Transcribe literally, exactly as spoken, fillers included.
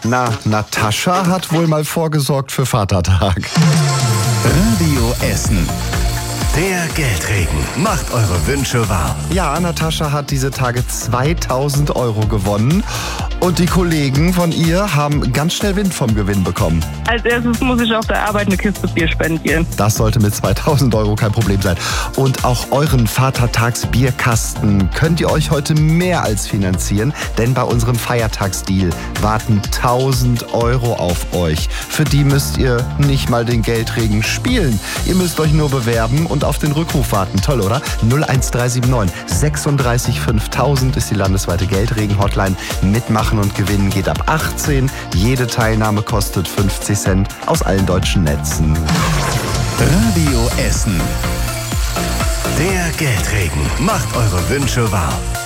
Na, Natascha hat wohl mal vorgesorgt für Vatertag. Radio Essen. Der Geldregen macht eure Wünsche wahr. Ja, Natascha hat diese Tage zweitausend Euro gewonnen. Und die Kollegen von ihr haben ganz schnell Wind vom Gewinn bekommen. Als erstes muss ich auf der Arbeit eine Kiste Bier spendieren. Das sollte mit zweitausend Euro kein Problem sein. Und auch euren Vatertagsbierkasten könnt ihr euch heute mehr als finanzieren. Denn bei unserem Feiertagsdeal warten tausend Euro auf euch. Für die müsst ihr nicht mal den Geldregen spielen. Ihr müsst euch nur bewerben und auf den Rückruf warten. Toll, oder? null eins drei sieben neun sechsunddreißig fünftausend ist die landesweite Geldregen-Hotline. Mitmachen und gewinnen geht ab achtzehn. Jede Teilnahme kostet fünfzig Cent aus allen deutschen Netzen. Radio Essen. Der Geldregen macht eure Wünsche wahr.